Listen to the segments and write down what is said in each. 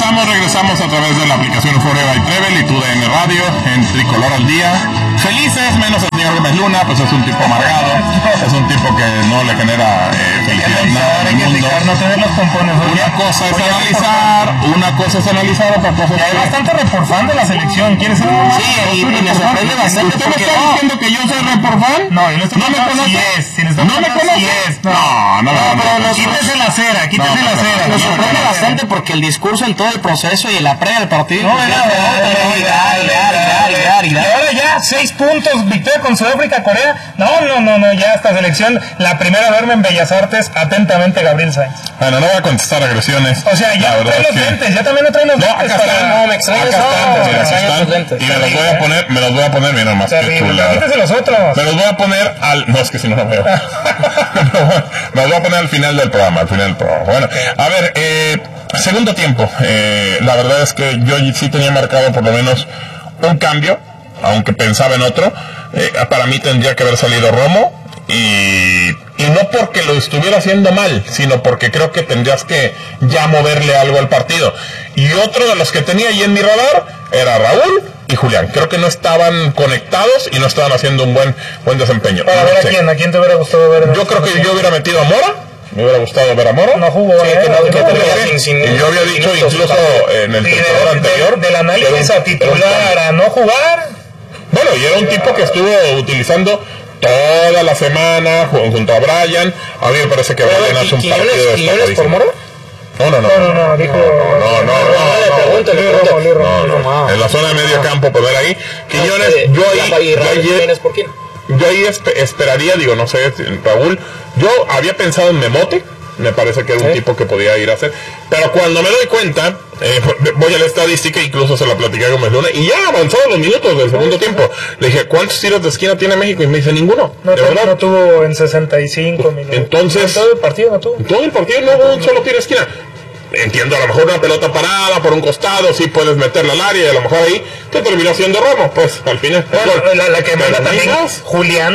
Regresamos a través de la aplicación Forever by Trevel y TUDN Radio en Tricolor al Día. Felices, menos el señor Gómez Luna, pues es un tipo amargado, es un tipo que no le genera felicidad nada en el mundo. Una cosa es analizar, otra cosa es... Hay bastante reporfan de la selección, ¿quieres ser? Sí, y me sorprende bastante. ¿Usted me está diciendo que yo soy reporfan? No, y no me conoce. ¿No me conoce? No. Quítese la cera. Me sorprende bastante porque el discurso en todo el proceso y en la previa del partido... Y ahora ya 6 puntos, victoria con Sudáfrica, Corea. No, ya esta selección, la primera verme en Bellas Artes, atentamente Gabriel Sainz. Bueno, no voy a contestar agresiones. O sea, ya trae los lentes, ya también no trae los lentes. Me extraña los lentes. Y me los voy a poner, mira nomás, qué chulada. Quítese los otros. Me los voy a poner no, es que si no lo veo. Me los voy a poner al final del programa, Bueno, a ver, segundo tiempo. La verdad es que yo sí tenía marcado por lo menos un cambio, aunque pensaba en otro. Para mí tendría que haber salido Romo, y no porque lo estuviera haciendo mal, sino porque creo que tendrías que ya moverle algo al partido. Y otro de los que tenía ahí en mi radar era Raúl y Julián. Creo que no estaban conectados y no estaban haciendo un buen desempeño. Para ver ¿a quién te hubiera gustado ver? Yo creo que yo hubiera metido a Mora. Me hubiera gustado ver a Mora. No jugó. Y yo había dicho incluso en el temporada anterior del análisis a titular a no jugar. Bueno, y era un tipo que estuvo utilizando toda la semana junto a Brian. A mí me parece que Brian hace un partido ¿Quiñones por Mora? No, dijo... No. En la zona de medio campo, poner ahí. Quiñones, yo ahí esperaría, no sé, Raúl. Yo había pensado en Memote. Me parece que era un tipo que podía ir a hacer. Pero cuando me doy cuenta, voy a la estadística, incluso se la platicé a Gómez Luna, y ya avanzaron los minutos del segundo tiempo. Le dije, ¿cuántos tiros de esquina tiene México? Y me dice, ninguno. No tuvo en 65 minutos. Entonces, en todo el partido no tuvo. En todo el partido no hubo un solo tiro de esquina. Entiendo, a lo mejor una pelota parada por un costado, sí puedes meterla al área, y a lo mejor ahí te terminó siendo Romo, pues al final. Bueno, la que manda también Julián.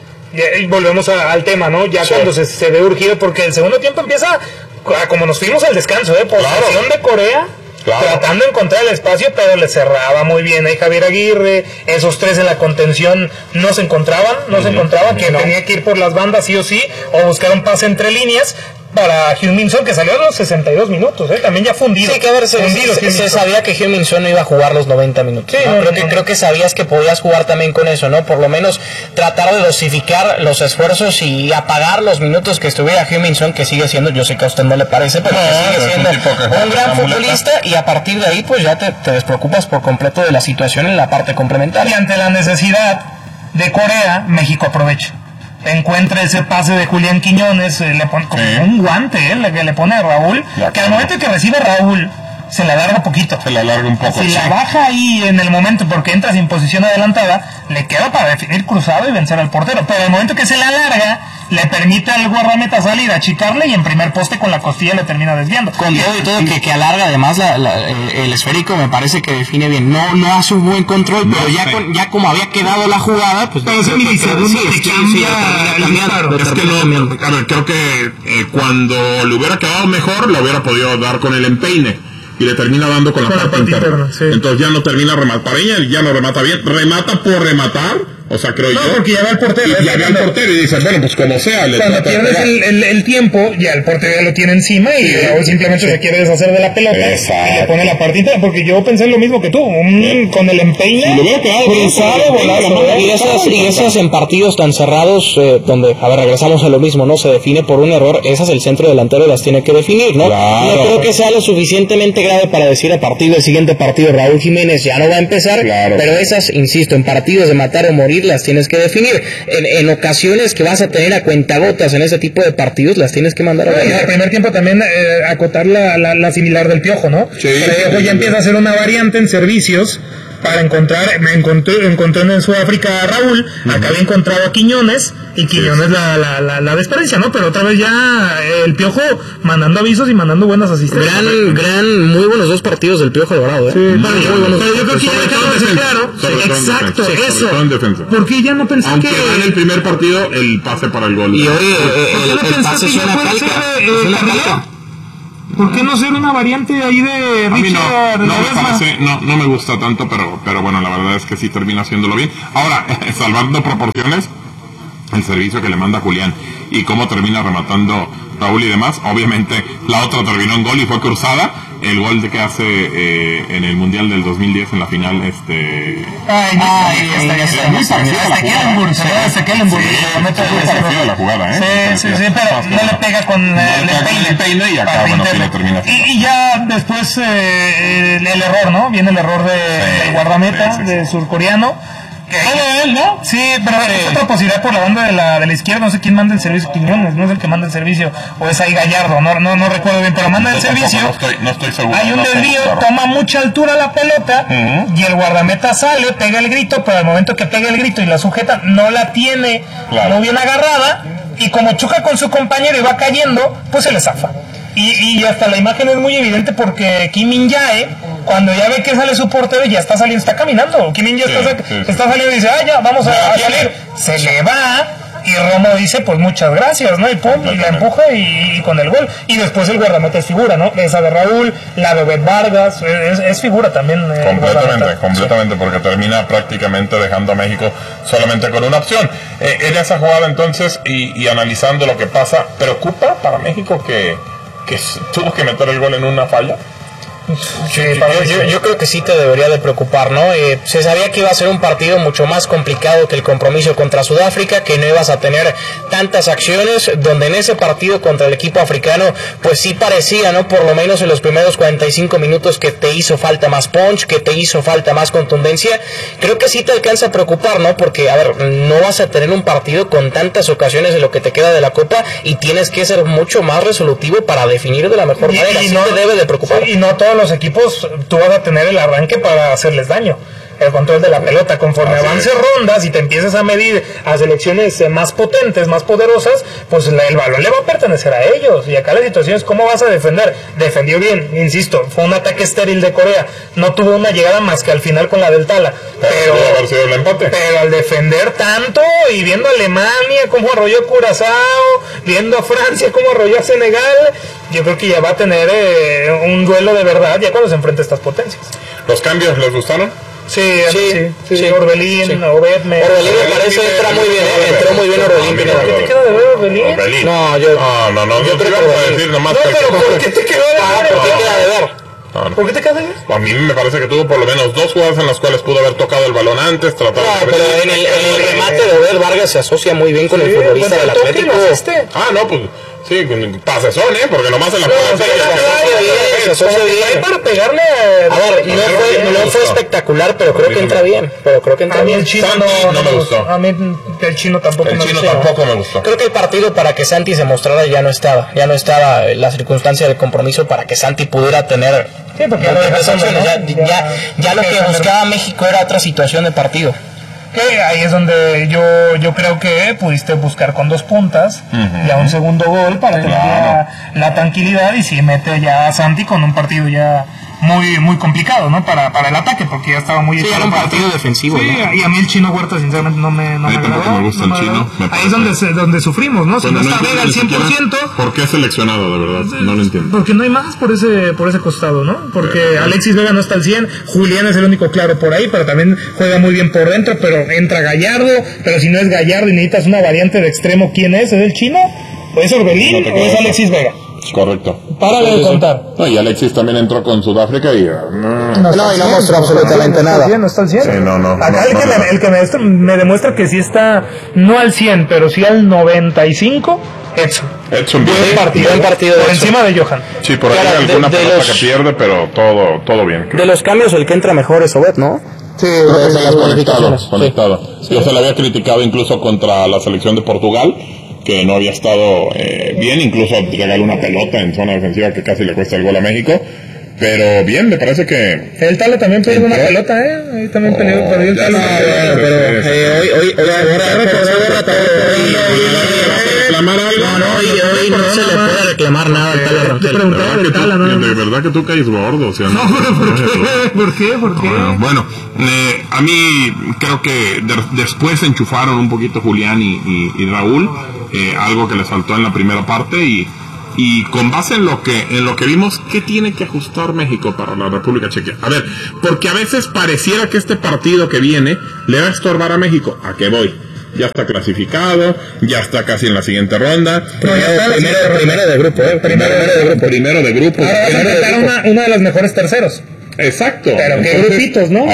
Y volvemos al tema, ¿no? Ya cuando se ve urgido, porque el segundo tiempo empieza como nos fuimos al descanso, posesión de Corea, tratando de encontrar el espacio, pero le cerraba muy bien ahí Javier Aguirre. Esos tres en la contención no se encontraban, que tenía que ir por las bandas sí o sí, o buscar un pase entre líneas para Heung-min Son, que salió a los 62 minutos, también ya fundido. Sí, que a ver, se sabía que Heung-min Son no iba a jugar los 90 minutos. Sí, creo que sabías que podías jugar también con eso, ¿no? Por lo menos tratar de dosificar los esfuerzos y apagar los minutos que estuviera Heung-min Son, que sigue siendo, yo sé que a usted no le parece, pero que sigue siendo un gran futbolista, y a partir de ahí pues ya te despreocupas por completo de la situación en la parte complementaria. Y ante la necesidad de Corea, México aprovecha. Encuentra ese pase de Julián Quiñones, le pone como un guante, que le pone a Raúl, que al momento que recibe Raúl, se le alarga un poquito. Se le alarga un poco. Si la baja ahí en el momento, porque entras en posición adelantada, le queda para definir cruzado y vencer al portero. Pero el momento que se le alarga, le permite al guardameta salir, achicarle, y en primer poste con la costilla le termina desviando. Con todo y todo que alarga además el esférico, me parece que define bien. No hace un buen control, pero ya como había quedado la jugada, pues... Pero ese milisegundo te cambia el disparo. Es que no, a ver, creo que cuando le hubiera quedado mejor, le hubiera podido dar con el empeine. Y le termina dando con la parte interna. Sí. Entonces ya no termina rematar. Para ella ya no remata bien. Remata por rematar. O sea, creo yo. No, porque ya ve al portero. Y ya ve al portero y dice, bueno, pues como sea. Cuando pierdes el tiempo, ya el portero ya lo tiene encima y Raúl simplemente se quiere deshacer de la pelota. Exacto. Y le pone la parte interna. Porque yo pensé lo mismo que tú. Con el empeine. Si lo hubiera quedado cruzado, volado. Y esas en partidos tan cerrados, donde, a ver, regresamos a lo mismo, ¿no? Se define por un error. Esas el centro delantero las tiene que definir, ¿no? Claro. No creo que sea lo suficientemente grave para decir a partir del siguiente partido Raúl Jiménez ya no va a empezar. Claro. Pero esas, insisto, en partidos de matar o morir las tienes que definir. En ocasiones que vas a tener a cuentagotas en ese tipo de partidos, las tienes que mandar a ver. En el primer tiempo también acotar la similar del Piojo, ¿no? Sí. El Piojo ya empieza a hacer una variante en servicios para encontró en Sudáfrica a Raúl, acá había encontrado a Quiñones, y Quiñones la desperdicia, ¿no? Pero otra vez ya el Piojo mandando avisos y mandando buenas asistencias. Muy buenos 2 partidos del Piojo Alvarado, Sí, muy buenos. Pero yo creo que ya dejamos de claro. Exacto, eso. Porque ya no pensé aunque en el primer partido el pase para el gol. Y hoy el pase es una calca. ¿Por qué no ser una variante ahí de Richard? No me gusta tanto, pero bueno, la verdad es que sí termina haciéndolo bien. Ahora, salvando proporciones, el servicio que le manda Julián y cómo termina rematando Raúl y demás, obviamente la otra terminó en gol y fue cruzada. El gol de que hace en el Mundial del 2010 en la final, hasta Kellenburg. La jugada, Sí, pero no le pega con el peine y acá, bueno, sí la termina. Y ya después el error, ¿no? Viene el error del guardameta, de surcoreano. Todo de él, ¿no? Sí, pero es otra posibilidad por la banda de la izquierda. No sé quién manda el servicio. Quiñones, no es el que manda el servicio. O es ahí Gallardo, no recuerdo bien. Pero manda el servicio. No estoy seguro. Hay un desvío, toma mucha altura la pelota. Y el guardameta sale, pega el grito. Pero al momento que pega el grito y la sujeta, no la tiene muy bien agarrada. Y como choca con su compañero y va cayendo, pues se le zafa. Y hasta la imagen es muy evidente porque Kim Min-jae, cuando ya ve que sale su portero, ya está saliendo, está caminando. Kim Min-jae está saliendo y dice, ya, vamos a salir. Se le va y Romo dice, pues muchas gracias, ¿no? Y pum, y la empuja y con el gol. Y después el guardameta es figura, ¿no? Esa de Raúl, la de Obed Vargas, es figura también. Completamente, porque termina prácticamente dejando a México solamente con una opción. En esa jugada entonces, y analizando lo que pasa, ¿preocupa para México que tuvo que meter el gol en una falla? Sí, yo creo que sí te debería de preocupar, ¿no? Se sabía que iba a ser un partido mucho más complicado que el compromiso contra Sudáfrica, que no ibas a tener tantas acciones, donde en ese partido contra el equipo africano, pues sí parecía, ¿no? Por lo menos en los primeros 45 minutos que te hizo falta más punch, que te hizo falta más contundencia. Creo que sí te alcanza a preocupar, ¿no? Porque, a ver, no vas a tener un partido con tantas ocasiones en lo que te queda de la Copa y tienes que ser mucho más resolutivo para definir de la mejor manera. Sí te debe de preocupar. Y no todos los equipos tú vas a tener el arranque para hacerles daño, el control de la pelota. Conforme avances rondas y te empiezas a medir a selecciones más potentes, más poderosas, pues el balón le va a pertenecer a ellos. Y acá la situación es cómo vas a defender. Defendió bien, insisto, fue un ataque estéril de Corea, no tuvo una llegada más que al final con la del Tala, pero al defender tanto y viendo a Alemania cómo arrolló Curazao, viendo a Francia cómo arrolló a Senegal, yo creo que ya va a tener un duelo de verdad ya cuando se enfrente a estas potencias. ¿Los cambios les gustaron? Sí, Orbelín, Obed me parece entra muy bien, entró muy bien Orbelín. ¿Qué te queda de ver Orbelín? No, yo creo que voy a decir nomás. No, pero ¿por qué te queda de ver? ¿Por qué queda de ver? ¿Por qué te queda de ver? A mí me parece que tuvo por lo menos 2 jugadas en las cuales pudo haber tocado el balón antes, pero en el remate de Obed Vargas se asocia muy bien con el futbolista del Atlético. No, pues sí, pasezón, porque nomás en la se asocia bien para pegarle a ver, no fue espectacular, pero creo que entra bien. A mí el chino no me gustó. A mí el chino tampoco me gustó. Creo que el partido para que Santi se mostrara ya no estaba la circunstancia del compromiso para que Santi pudiera tener. Sí, porque ya lo que buscaba México era otra situación de partido. Que ahí es donde yo creo que pudiste buscar con 2 puntas ya un segundo gol para tener la tranquilidad, y si mete ya a Santi con un partido ya muy complicado, ¿no? Para el ataque, porque ya estaba muy... Sí, era un partido defensivo. Sí, ¿no? Y a mí el Chino Huerta sinceramente no me agradó. Me gusta el Chino. Ahí es donde sufrimos, ¿no? Si no está Vega al 100%... ¿Por qué seleccionado, de verdad? No lo entiendo. Porque no hay más por ese costado, ¿no? Porque Alexis Vega no está al 100, Julián es el único claro por ahí, pero también juega muy bien por dentro, pero entra Gallardo, pero si no es Gallardo y necesitas una variante de extremo, ¿quién es? ¿Es el Chino? ¿O es Orbelín? ¿O es Alexis Vega? Correcto. Párale de contar. No, y Alexis también entró con Sudáfrica y no mostró absolutamente nada. No está al 100. Sí, Acá el que me demuestra que sí está no al 100, pero sí al 95, Edson buen partido por encima de Johan. Sí, por ahí alguna pelota que pierde, pero todo bien. De los cambios el que entra mejor es Obed, ¿no? Sí, de las conectado. Yo se le había criticado incluso contra la selección de Portugal, que no había estado bien, incluso regaló una pelota en zona defensiva que casi le cuesta el gol a México, pero bien, me parece que... El Tala también perdió una pelota, ahí también perdió el Tala. Hoy no se le puede reclamar nada al Tala Rangel. De verdad que tú caes gordo, o sea, no. ¿Por qué? Bueno, a mí creo que después se enchufaron un poquito Julián y Raúl, algo que les faltó en la primera parte, y y con base en lo que vimos, ¿qué tiene que ajustar México para la República Checa? A ver, porque a veces pareciera que este partido que viene le va a estorbar a México. ¿A qué voy? Ya está clasificado, ya está casi en la siguiente ronda. Primero de grupo, Primero de grupo. Ahora vas a enfrentar una de las mejores terceros. Exacto. Pero qué grupitos, ¿no?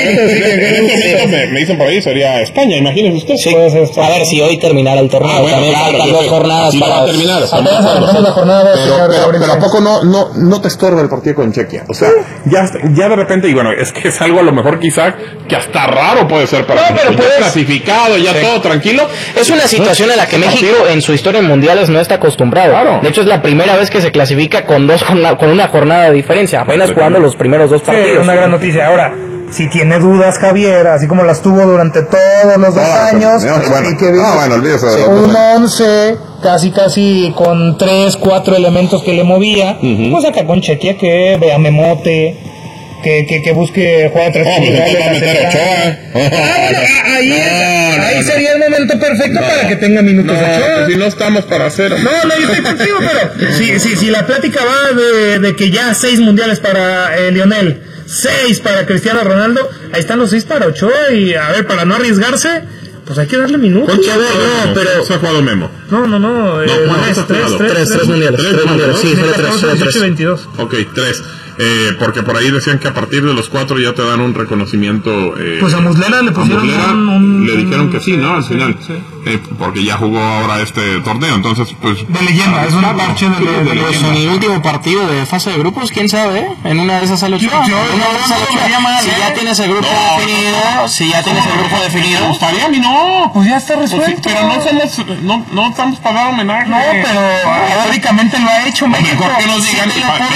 Me dicen por ahí, sería España, imagínense usted. Sí. A ver si hoy terminara el torneo. También faltan 2 jornadas para terminar. Pero ¿a poco no te estorba el partido con Chequia? O sea, ya de repente, y bueno, es que es algo a lo mejor quizá que hasta raro puede ser para pero ya clasificado, ya todo tranquilo. Es una situación en la que México en su historia en mundiales no está acostumbrado. Claro. De hecho, es la primera vez que se clasifica con una jornada de diferencia, apenas jugando los primeros 2 partidos. Sí, una gran noticia. Ahora, si tiene dudas Javier, así como las tuvo durante todos los 2 años, y que olvídese. Un 11, casi con 3, 4 elementos que le movía, pues acá con Chequia que vea Memote, que busque jugar 3 ahí sería el momento perfecto para que tenga minutos Ochoa. Si no estamos para hacer. No, yo estoy contigo, pero si la plática va de que ya 6 mundiales para Lionel, 6 para Cristiano Ronaldo, ahí están los 6 para Ochoa, y a ver, para no arriesgarse, pues hay que darle minutos. Concha, pero se ha jugado Memo. No. 3 mundiales. Sí, solo 3. 18 y 22. Ok, 3. Porque por ahí decían que a partir de los 4 ya te dan un reconocimiento. Pues a Muslera le pusieron le dijeron que sí, ¿no? Al final. Sí. Porque ya jugó ahora este torneo, entonces pues. De leyenda, es una parche de leyenda. Pues en el último partido de fase de grupos, quién sabe, En una de esas sale Ochoa. Si ya tienes el grupo definido. Me gustaría a mí no. Pues ya está resuelto. Pero no estamos para dar homenaje. No, pero teóricamente lo ha hecho México. ¿Por qué nos digan?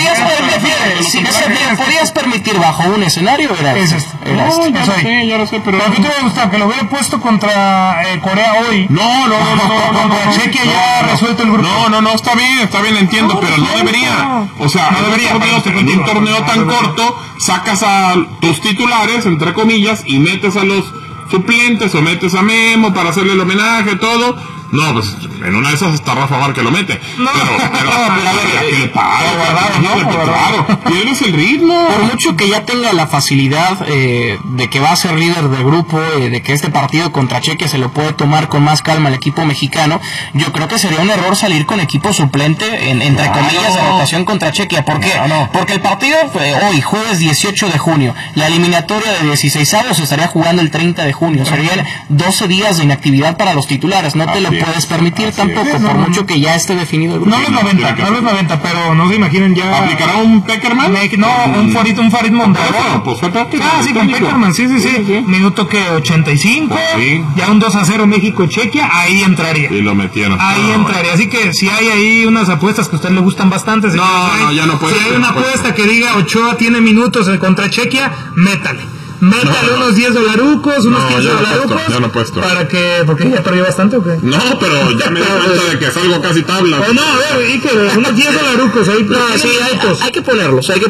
Si podías permitir bajo un escenario, era es esto. Ya lo sé, pero a mí te me gusta que lo hubiera puesto contra Corea hoy. No. Chequia ya ha resuelto el grupo. No, está bien, entiendo, pero no debería. O sea, no debería. En un torneo tan corto, sacas a tus titulares, entre comillas, y metes a los suplentes o metes a Memo para hacerle el homenaje, todo. No, pues en una de esas está Rafa Mar que lo mete. Que le pague, claro, tienes el ritmo. Por mucho que ya tenga la facilidad de que va a ser líder del grupo, de que este partido contra Chequia se lo puede tomar con más calma el equipo mexicano, yo creo que sería un error salir con equipo suplente, entre comillas, de rotación contra Chequia. ¿Por qué? Porque el partido hoy, jueves 18 de junio, la eliminatoria de 16avos se estaría jugando el 30 de junio. Serían 12 días de inactividad para los titulares. No te lo puedes permitir tampoco, por mucho que ya esté definido el grupo. No les 90, pero no se imaginen ya. ¿Aplicará un Peckerman? Un Farid Mondragón. Pues fue sí, con Peckerman, sí. Minuto que 85, ya un 2-0 México-Chequia, ahí entraría. Y lo metieron. Ahí entraría, así que si hay ahí unas apuestas que a usted le gustan bastante, ya no puede. Si hay una apuesta que diga Ochoa tiene minutos contra Chequia, métale unos $10, unos $15. Ya no he puesto. ¿Para qué? ¿Porque ya perdió bastante o qué? No, pero ya me di cuenta de que salgo casi tabla. A ver, Iker, unos $10 ahí. No, sí, hay que ponerlos. Hay que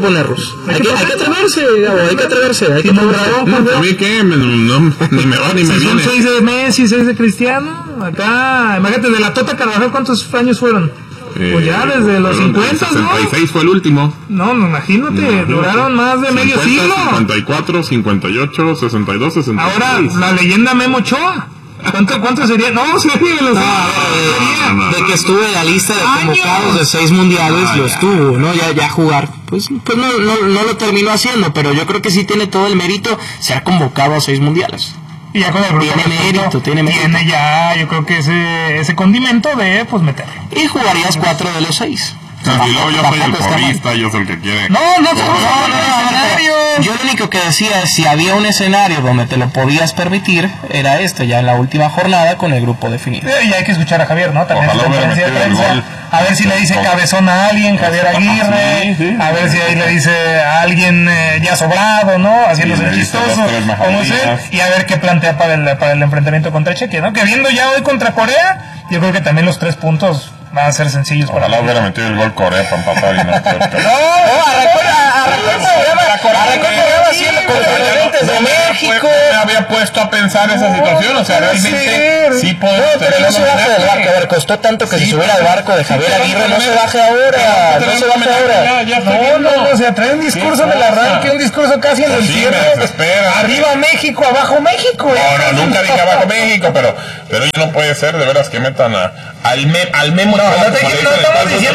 atreverse. ¿A mí qué? Ni me va ni me viene. Son 6 de Messi, 6 de Cristiano. Acá, imagínate, de la Tota Carvajal, ¿cuántos años fueron? Pues ya desde los 50, 66 fue el último. No, imagínate, duraron más de medio siglo. 54, 58, 62, 63. Ahora, la leyenda Memo Ochoa. ¿Cuánto sería? No, de que estuvo en la lista de convocados de 6 mundiales, lo estuvo, ¿no? Ya jugar. Pues no lo terminó haciendo, pero yo creo que sí tiene todo el mérito ser convocado a 6 mundiales. Y ya con el tiene mérito. Tiene ya, yo creo que ese condimento de, pues, meterlo. Y jugarías 4 de los 6. Y luego yo soy el porrista, yo soy el que quiere. No, yo lo único que decía es si había un escenario donde te lo podías permitir, era ya en la última jornada con el grupo definido. Y hay que escuchar a Javier, ¿no? También conferencia de prensa. A ver si le dice cabezón a alguien, Javier Aguirre, a ver si ahí le dice a alguien ya sobrado, ¿no? Haciéndose el chistoso, o no sé, y a ver qué plantea para el enfrentamiento contra Chequia, ¿no? Que viendo ya hoy contra Corea, yo creo que también los 3 puntos van a ser sencillos. Ojalá hubiera metido el gol Corea para empatar y no. Arrancó el programa haciendo con los presidentes de México, había puesto a pensar esa situación, o sea, realmente sí podemos pero no se baja del barco, a ver, costó tanto que se subiera al barco de Javier Aguirre, no se baje ahora, no se baje ahora. No, o sea, trae un discurso del arranque, un discurso casi en el cierre. Arriba México, abajo México. No, nunca dije abajo México, pero ya no puede ser, de veras, que metan al Memo. No estamos diciendo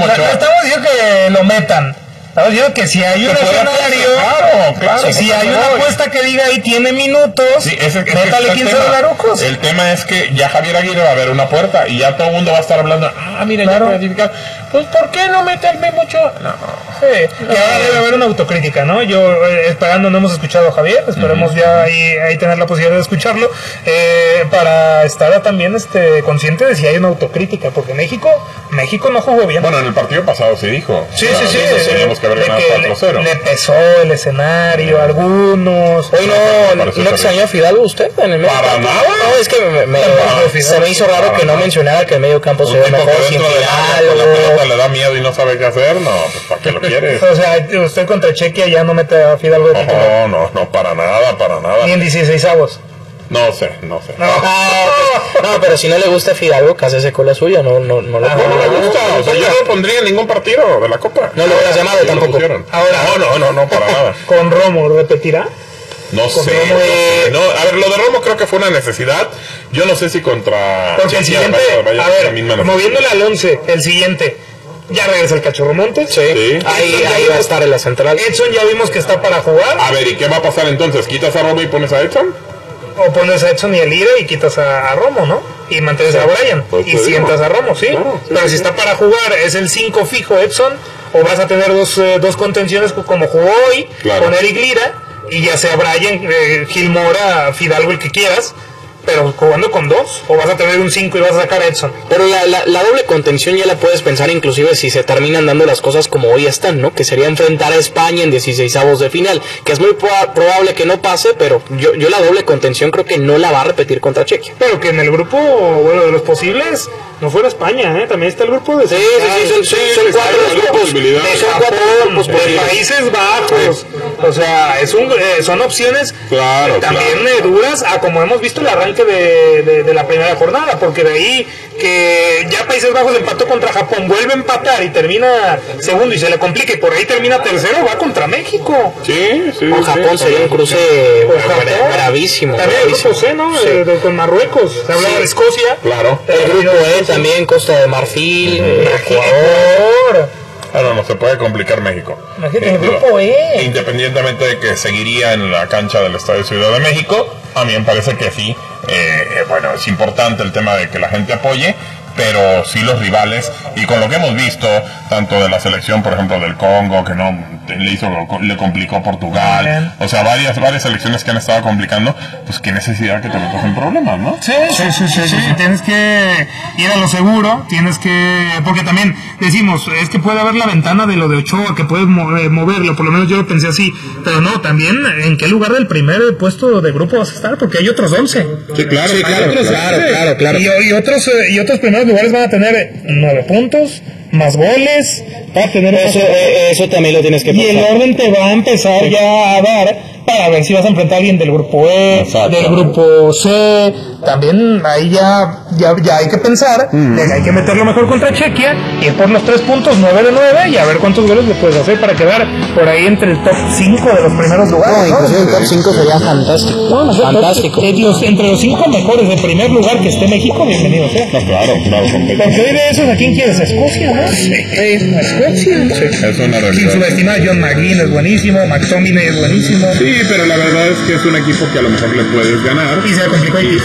que lo metan. Estamos diciendo que si hay un escenario, claro, si hay una apuesta que diga ahí tiene minutos, métale 15 dolarucos. El tema es que ya Javier Aguirre va a ver una puerta y ya todo el mundo va a estar hablando, mira, ya clasificado. Pues, ¿por qué no mete el Memo Ochoa? Y ahora debe haber una autocrítica, ¿no? Yo, esperando, no hemos escuchado a Javier, esperemos ya ahí tener la posibilidad de escucharlo, para estar también consciente de si hay una autocrítica, porque México no jugó bien. Bueno, en el partido pasado se dijo. Sí. Teníamos que haber ganado 4-0. Le pesó el escenario, algunos. Hoy no extrañó a Fidalgo usted en el medio campo. No, es que se me hizo raro que no mencionara que el medio campo se ve mejor sin Fidalgo. Le da miedo y no sabe qué hacer, no, pues ¿para qué lo quieres? O sea, usted contra Chequia ya no mete a Fidalgo de titular. No, para nada. Ni en 16avos. No sé. No, pero si no le gusta Fidalgo, cásese con la suya, no le gusta. O sea, yo no lo pondría en ningún partido de la Copa. No lo hubieras llamado tampoco. Ahora, no, para nada. ¿Con Romo repetirá? No sé. No, a ver, lo de Romo creo que fue una necesidad. Yo no sé si contra... Porque el siguiente, moviéndole al 11, el siguiente... Ya regresa el Cachorro Montes. Sí. Ahí va a estar en la central. Edson ya vimos que está para jugar. A ver, ¿y qué va a pasar entonces? ¿Quitas a Romo y pones a Edson? O pones a Edson y a Lira y quitas a Romo, ¿no? Y mantienes a Brian. Pues y sientas a Romo, ¿sí? Pero si está para jugar, es el 5 fijo Edson. O vas a tener dos contenciones como jugó hoy, con Eric Lira. Y ya sea Brian, Gil Mora, Fidalgo, el que quieras. Pero jugando con dos, o vas a tener un 5 y vas a sacar a Edson. Pero la doble contención ya la puedes pensar inclusive si se terminan dando las cosas como hoy están, ¿no? Que sería enfrentar a España en 16avos de final, que es muy probable que no pase, pero yo la doble contención creo que no la va a repetir contra Chequia. Pero que en el grupo, bueno, de los posibles, no fuera España, ¿eh? También está el grupo de... Sí, son 4 grupos. Son 4 grupos de Países Bajos. O sea, son opciones también duras, a como hemos visto el arranque de la primera jornada, porque de ahí que ya Países Bajos empató contra Japón, vuelve a empatar y termina segundo y se le complica y por ahí termina tercero, va contra México. Sí. Con Japón sería un cruce bravísimo. También el grupo C, ¿no? Sí. Con Marruecos, se hablaba de Escocia. Claro. El grupo E también, Costa de Marfil, Ecuador. Claro, no se puede complicar México. Imagínate, el grupo E. Independientemente de que seguiría en la cancha del Estadio Ciudad de México, a mí me parece que sí. Bueno, es importante el tema de que la gente apoye, pero sí los rivales, y con lo que hemos visto, tanto de la selección, por ejemplo, del Congo, que no le complicó Portugal, o sea, varias selecciones que han estado complicando, pues qué necesidad que te metas en problemas, ¿no? Sí. Tienes que ir a lo seguro, porque también decimos, es que puede haber la ventana de lo de Ochoa, que puedes moverlo, por lo menos yo lo pensé así, pero no, también, ¿en qué lugar del primer puesto de grupo vas a estar? Porque hay otros 11. Sí, claro. Y otros primeros lugares van a tener 9 puntos, más goles, va a tener eso también lo tienes que pensar. Y el orden te va a empezar ya a dar para ver si vas a enfrentar a alguien del grupo E, del grupo C. También ahí ya hay que pensar de que hay que meterlo mejor contra Chequia, ir por los 3 puntos, 9 de 9, y a ver cuántos goles le puedes hacer para quedar por ahí entre el top 5 de los primeros lugares. No, inclusive el top 5 sería fantástico. Fantástico. Entre los 5 mejores de primer lugar que esté México, bienvenido sea. Claro. Porque hoy de esos, ¿a quién quieres? ¿A Escocia, no? Escocia. Es una realidad. Sin subestimar, John McGinn es buenísimo, McTominay es buenísimo. Sí, pero la verdad es que es un equipo que a lo mejor le puedes ganar. Y se le complicó ahí.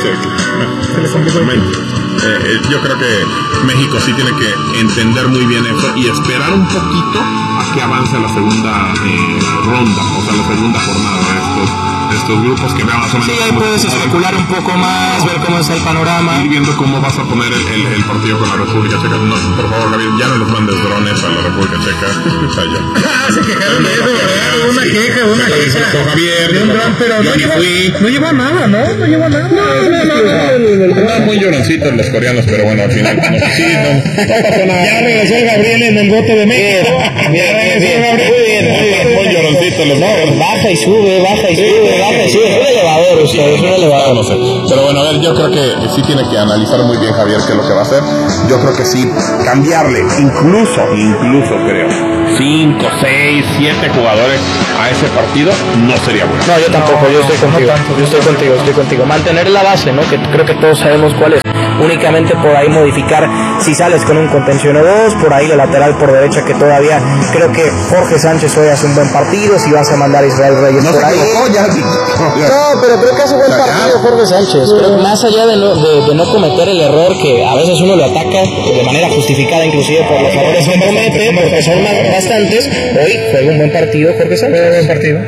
Yo creo que México sí tiene que entender muy bien eso y esperar un poquito a que avance la segunda ronda, o sea, la segunda jornada de estos grupos, que vean más o menos. Sí, ahí puedes especular un poco más, ver cómo está el panorama. Ir viendo cómo vas a poner el partido con la República Checa. No, por favor, Gabriel, ya no les mandes drones a la República Checa. O sea, ya. Se quejaron de eso, ¿verdad? Una queja. Con Javier, de un dron, pero no lleva nada, ¿no? No lleva nada. No. Estaban muy lloroncitos los coreanos, pero bueno, al final no pasó nada. Ya regresó el Gabriel en el bote de México. Bien. Muy lloroncitos los coreanos. Baja y sube. elevador, usted, es un elevador. No sé. Pero bueno, a ver, yo creo que sí tiene que analizar muy bien Javier qué es lo que va a hacer. Yo creo que sí, cambiarle, incluso creo, 5, 6, 7 jugadores a ese partido no sería bueno. No, yo tampoco, yo estoy contigo. Mantener la base, ¿no? Que creo que todos sabemos cuál es. Únicamente por ahí modificar si sales con un contención o dos, por ahí el lateral por derecha que todavía creo que Jorge Sánchez hoy hace un buen partido, si vas a mandar a Israel Reyes por ahí. No, pero creo que hace buen partido Jorge Sánchez. Creo que más allá de no cometer el error que a veces uno lo ataca de manera justificada inclusive por los errores que comete, porque son bastantes, hoy juega un buen partido Jorge Sánchez.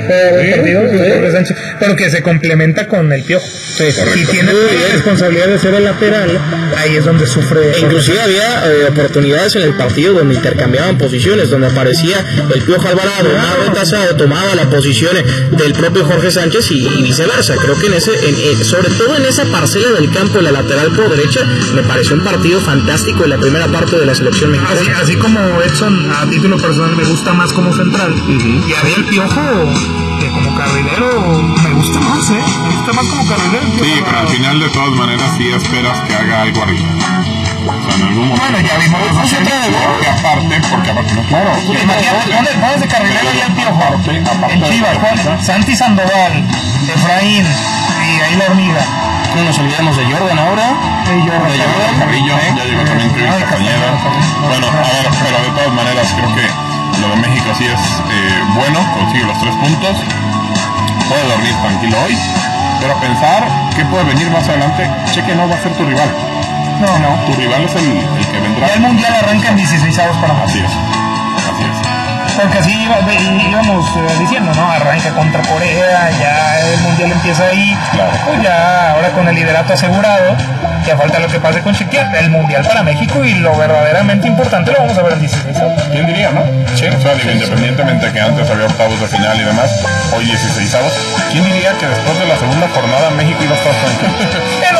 Jorge Sánchez, pero que se complementa con el Piojo. Sí, y tiene la responsabilidad de ser el lateral, ahí es donde sufre. Inclusive había oportunidades en el partido donde intercambiaban posiciones, donde aparecía el Piojo Alvarado más retrasado, tomaba la posición del propio Jorge Sánchez y viceversa. Creo que sobre todo en esa parcela del campo, la lateral por derecha, me pareció un partido fantástico en la primera parte de la selección mexicana. Así como Edson, a título personal, me gusta más como central, y a mí el Piojo como carrilero me gusta más, me gusta más como carrilero. Sí, pero al final de todas maneras sí esperas que haga algo arriba. O sea, en algún momento. Bueno, ya vimos los porque aparte no, claro. Imagínate, pones de carrilero y el Piojo, el Chivas, Santi Sandoval, Efraín y ahí la hormiga. No nos olvidemos de Jordan ahora. Jordan Carrillo, ya llegó también Cristian Cañeda. Bueno, a ver, pero de todas maneras creo que lo de México sí es bueno, consigue los 3 puntos, puede dormir tranquilo hoy, pero pensar que puede venir más adelante, Cheque no va a ser tu rival. No. Tu rival es el que vendrá. Ya el mundial arranca en 16avos para más. Así es. Porque así íbamos diciendo, ¿no? Arranca contra Corea, ya el mundial empieza ahí. Claro. Pues ya ahora con el liderato asegurado, ya falta lo que pase con Chequia, el mundial para México, y lo verdaderamente importante lo vamos a ver en 16avos. ¿Quién diría, no? Sí. O sea, independientemente que antes había octavos de final y demás, hoy 16avos, ¿quién diría que después de la segunda jornada México iba a estar tranquilo? En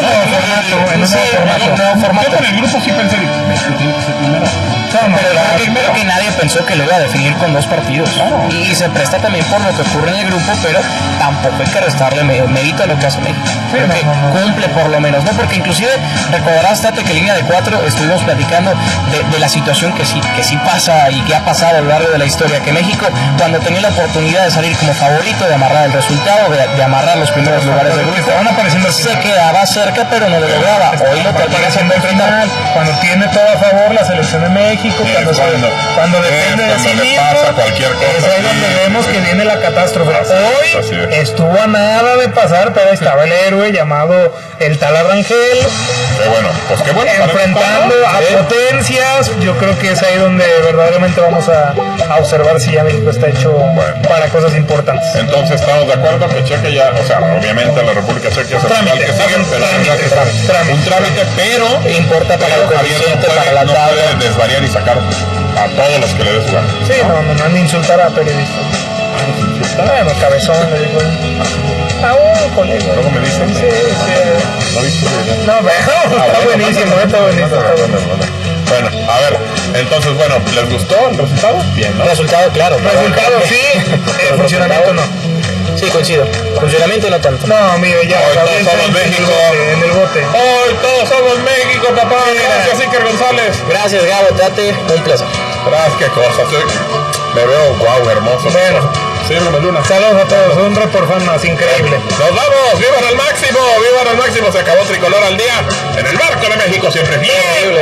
un nuevo formato. Yo con el grupo sí pensé, México tiene que ser primero. Creo que nadie pensó que lo iba a definir con 2 partidos. Claro. Y se presta también por lo que ocurre en el grupo, pero tampoco hay que restarle mérito a lo que hace México. Creo que cumple por lo menos, ¿no? Porque inclusive recordarás, Tate, que en línea de 4 estuvimos platicando de la situación que sí pasa y que ha pasado a lo largo de la historia, que México, cuando tenía la oportunidad de salir como favorito, de amarrar el resultado, de amarrar los primeros lugares del grupo, estaban apareciendo, se quedaba cerca, pero no lo lograba. Hoy lo termina haciendo el final. Cuando tiene todo a favor la selección de México, cuando depende de sí mismo, es ahí donde vemos que viene la catástrofe. Hoy estuvo a nada de pasar, pero estaba el héroe llamado el Talar Rangel, pues qué bueno, enfrentando a potencias. Yo creo que es ahí donde verdaderamente vamos a observar si ya México está hecho para cosas importantes. Entonces estamos de acuerdo que Cheque ya, o sea, obviamente la República Checa es el final que siguen, pero un trámite, pero importa para el coeficiente, para la tabla. No puede desvariar y sacar a todos los que le des lugar. Sí, no, ni insultar a periodistas. Bueno, cabezón, le digo. A un colega. Luego me dicen. Sí. ¿No viste? No, está buenísimo, está buenísimo. Bueno, a ver, entonces, ¿les gustó el resultado? Bien, ¿no? Resultado, claro. Resultado, sí. Funcionamiento, no. Sí, coincido. Funcionamiento no tanto. No, mire, ya. Hoy todos somos México. En el bote. Hoy todos somos México, papá. Gracias, Iker González. Gracias, Gabo, Tate. Un placer. Gracias, qué cosas. Me veo hermoso. Bueno. Señor Luna. Saludos a todos. Un report fan más increíble. Nos vamos. ¡Vivan al máximo! ¡Vivan al máximo! Se acabó Tricolor al día. En el barco de México siempre. ¡Bien!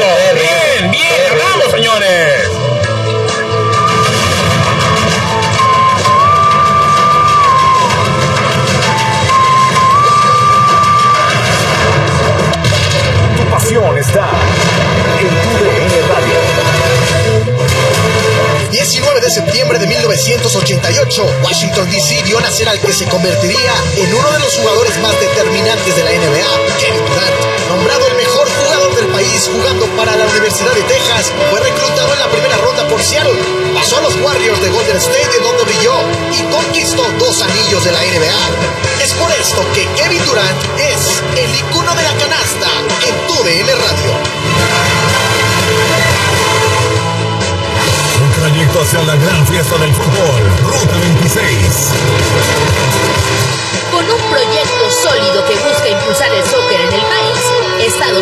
¡Ganamos, señores! Está en TUDN Radio. 19 de septiembre de 1988, Washington D.C. vio nacer al que se convertiría en uno de los jugadores más determinantes de la NBA, Kevin Durant. Nombrado el mejor jugador del país jugando para la Universidad de Texas, fue reclutado en la primera ronda por Seattle. Pasó a los Warriors de Golden State, en donde brilló y conquistó 2 anillos de la NBA. Es por esto que Kevin Durant es el icono de la canasta en TUDN Radio. Un trayecto hacia la gran fiesta del fútbol, Ruta 26. Con un proyecto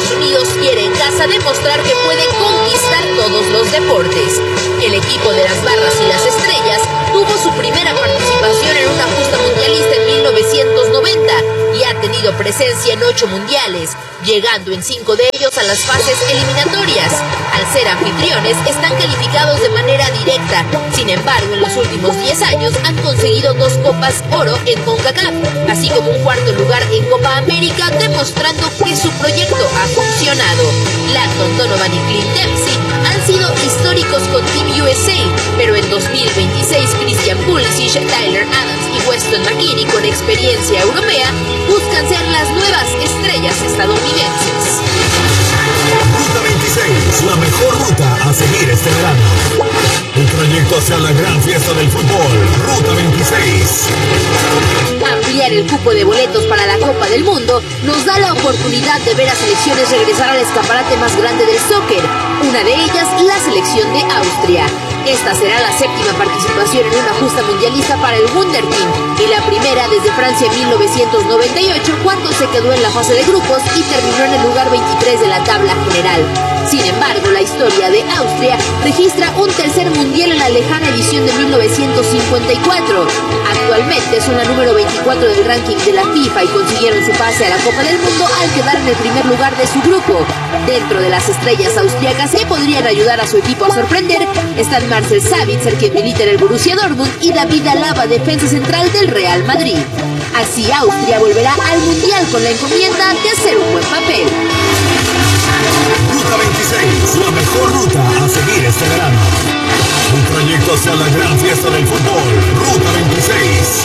Unidos quiere en casa demostrar que puede conquistar todos los deportes. El equipo de las Barras y las Estrellas tuvo su primera participación en una justa mundialista en 1990 y ha tenido presencia en 8 mundiales, llegando en 5 de ellos a las fases eliminatorias. Al ser anfitriones, están calificados de manera directa. Sin embargo, en los últimos 10 años han conseguido 2 Copas Oro en CONCACAF, así como un cuarto lugar en Copa América, demostrando que su proyecto ha funcionado. Landon Donovan y Clint Dempsey han sido históricos con Team USA, pero en 2026 Christian Pulisic, Tyler Adams y Weston McKennie, con experiencia europea, buscan ser las nuevas estrellas estadounidenses. Ruta 26, la mejor ruta a seguir este verano. Un proyecto hacia la gran fiesta del fútbol, Ruta 26. Ampliar el cupo de boletos para la Copa del Mundo nos da la oportunidad de ver a selecciones regresar al escaparate más grande del soccer, una de ellas la selección de Austria. Esta será la 7ª participación en una justa mundialista para el Wunder Team y la primera desde Francia en 1998, cuando se quedó en la fase de grupos y terminó en el lugar 23 de la tabla general. Sin embargo, la historia de Austria registra un tercer mundial en la lejana edición de 1954. Actualmente son la número 24 del ranking de la FIFA y consiguieron su pase a la Copa del Mundo al quedar en el primer lugar de su grupo. Dentro de las estrellas austriacas que podrían ayudar a su equipo a sorprender están Marcel Sabitzer, que milita en el Borussia Dortmund, y David Alaba, defensa central del Real Madrid. Así Austria volverá al mundial con la encomienda de hacer un buen papel. Ruta 26, la mejor ruta a seguir este verano. Un proyecto hacia la gran fiesta del fútbol, Ruta 26.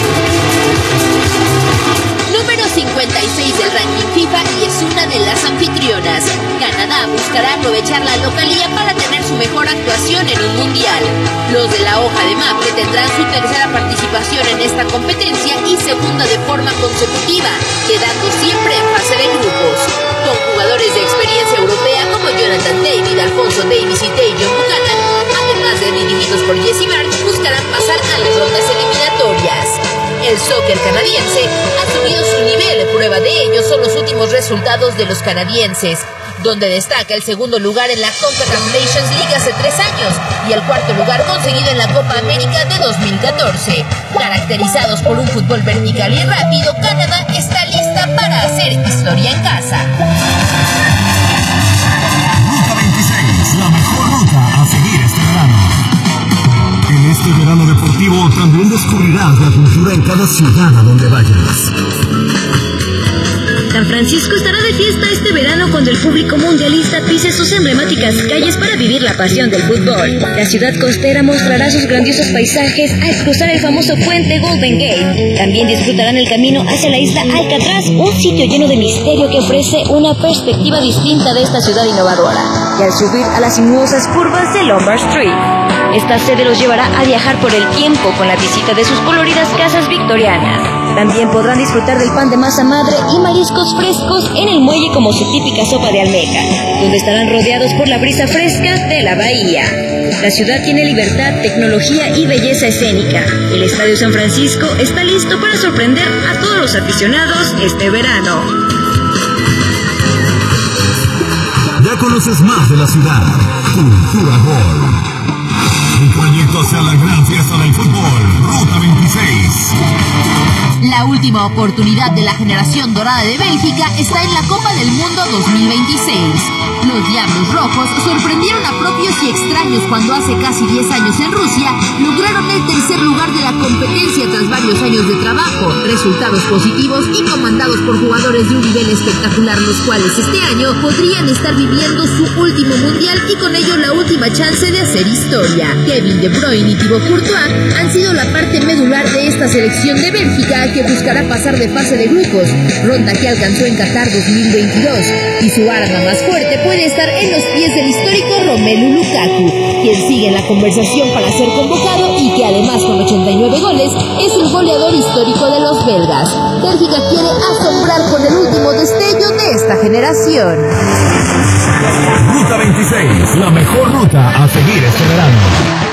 Número 56 del ranking FIFA y es una de las anfitrionas. Canadá buscará aprovechar la localía para tener su mejor actuación en un mundial. Los de la hoja de Maple tendrán su tercera participación en esta competencia y segunda de forma consecutiva, quedando siempre en fase de grupos. Con jugadores de experiencia europea como Jonathan David, Alfonso Davies y Dajon Buchanan, además de dirigidos por Jesse Marsch, buscarán pasar a las rondas eliminatorias. El soccer canadiense ha subido su nivel, prueba de ello son los últimos resultados de los canadienses, donde destaca el segundo lugar en la CONCACAF Nations League hace 3 años y el cuarto lugar conseguido en la Copa América de 2014. Caracterizados por un fútbol vertical y rápido, Canadá está lista para hacer historia en casa. Ruta 26, la mejor ruta a seguir este verano. En este verano deportivo también descubrirás la cultura en cada ciudad a donde vayas. San Francisco estará de fiesta este verano cuando el público mundialista pise sus emblemáticas calles para vivir la pasión del fútbol. La ciudad costera mostrará sus grandiosos paisajes al cruzar el famoso puente Golden Gate. También disfrutarán el camino hacia la isla Alcatraz, un sitio lleno de misterio que ofrece una perspectiva distinta de esta ciudad innovadora. Y al subir a las sinuosas curvas de Lombard Street, esta sede los llevará a viajar por el tiempo con la visita de sus coloridas casas victorianas. También podrán disfrutar del pan de masa madre y mariscos frescos en el muelle como su típica sopa de almeja, donde estarán rodeados por la brisa fresca de la bahía. La ciudad tiene libertad, tecnología y belleza escénica. El Estadio San Francisco está listo para sorprender a todos los aficionados este verano. Ya conoces más de la ciudad. Cultura Gol. Un proyecto hacia la gran fiesta del fútbol, Ruta 26. La última oportunidad de la generación dorada de Bélgica está en la Copa del Mundo 2026. Los Diablos Rojos sorprendieron a propios y extraños cuando hace casi 10 años en Rusia lograron el tercer lugar de la competencia tras varios años de trabajo, resultados positivos y comandados por jugadores de un nivel espectacular, los cuales este año podrían estar viviendo su último mundial y con ello la última chance de hacer historia. Kevin De Bruyne y Thibaut Courtois han sido la parte medular de esta selección de Bélgica que buscará pasar de fase de grupos, ronda que alcanzó en Qatar 2022, y su arma más fuerte puede estar en los pies del histórico Romelu Lukaku, quien sigue en la conversación para ser convocado y que además con 89 goles es el goleador histórico de los belgas. Bélgica quiere asombrar con el último destello de esta generación. Ruta 26, la mejor ruta a seguir este verano.